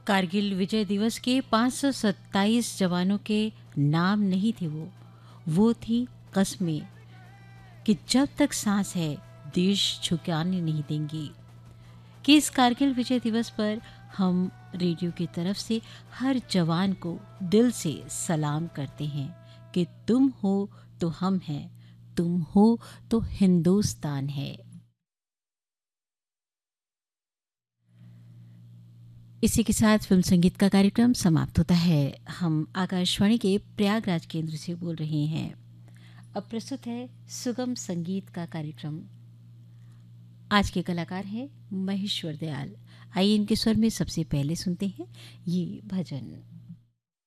कारगिल विजय दिवस के 527 जवानों के नाम नहीं थे वो थी कस्में कि जब तक सांस है देश झुकाने नहीं देंगे। कि इस कारगिल विजय दिवस पर हम रेडियो की तरफ से हर जवान को दिल से सलाम करते हैं कि तुम हो तो हम हैं, तुम हो तो हिंदुस्तान है। इसी के साथ फिल्म संगीत का कार्यक्रम समाप्त होता है। हम आकाशवाणी के प्रयागराज केंद्र से बोल रहे हैं। अब प्रस्तुत है सुगम संगीत का कार्यक्रम। आज के कलाकार हैं महेश्वर दयाल। आइए इनके स्वर में सबसे पहले सुनते हैं ये भजन।